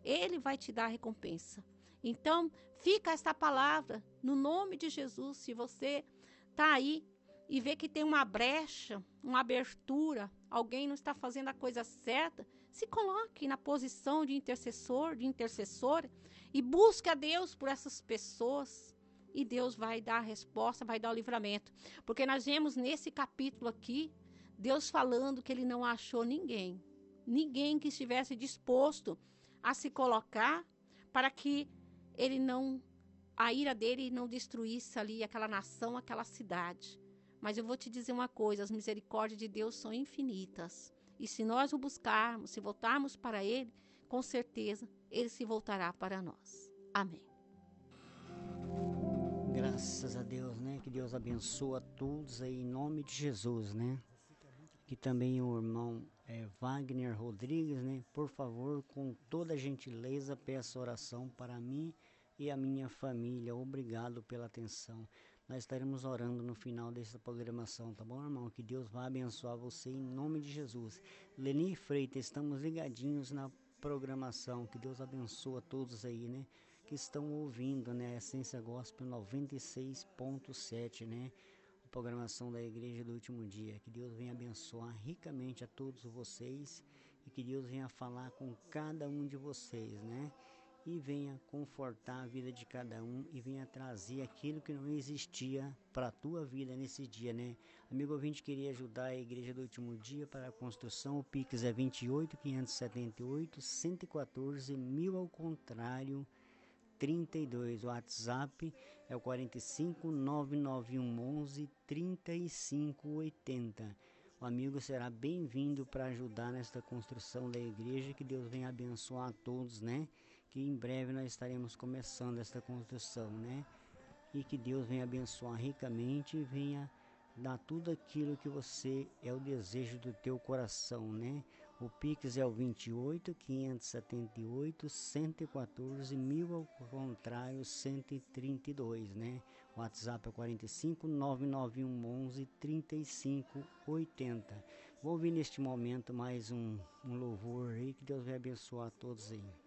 Ele vai te dar a recompensa. Então, fica esta palavra no nome de Jesus. Se você está aí e vê que tem uma brecha, uma abertura, alguém não está fazendo a coisa certa, se coloque na posição de intercessor, de intercessora e busque a Deus por essas pessoas. E Deus vai dar a resposta, vai dar o livramento. Porque nós vemos nesse capítulo aqui, Deus falando que ele não achou ninguém que estivesse disposto a se colocar para que a ira dele não destruísse ali aquela nação, aquela cidade. Mas eu vou te dizer uma coisa, as misericórdias de Deus são infinitas. E se nós o buscarmos, se voltarmos para ele, com certeza ele se voltará para nós. Amém. Graças a Deus, né? Que Deus abençoe a todos aí em nome de Jesus, né? Aqui também o irmão Wagner Rodrigues, né? Por favor, com toda a gentileza, peço oração para mim e a minha família. Obrigado pela atenção. Nós estaremos orando no final dessa programação, tá bom, irmão? Que Deus vá abençoar você em nome de Jesus. Leni Freitas, estamos ligadinhos na programação. Que Deus abençoe a todos aí, né? Que estão ouvindo, né? Essência Gospel 96.7, né? A programação da Igreja do Último Dia. Que Deus venha abençoar ricamente a todos vocês e que Deus venha falar com cada um de vocês, né? E venha confortar a vida de cada um e venha trazer aquilo que não existia para a tua vida nesse dia, né? Amigo ouvinte, queria ajudar a Igreja do Último Dia para a construção. O Pix é 28 578 114 1000 ao contrário 32. O WhatsApp é o 45 991 11 35 80. O amigo será bem-vindo para ajudar nesta construção da igreja. Que Deus venha abençoar a todos, né? Que em breve nós estaremos começando esta construção, né? E que Deus venha abençoar ricamente e venha dar tudo aquilo que você é o desejo do teu coração, né? O Pix é o 28 578 114 1000 ao contrário 132, né? O WhatsApp é 45 991 11 35 80. Vou ouvir neste momento mais um louvor aí, que Deus vai abençoar a todos aí.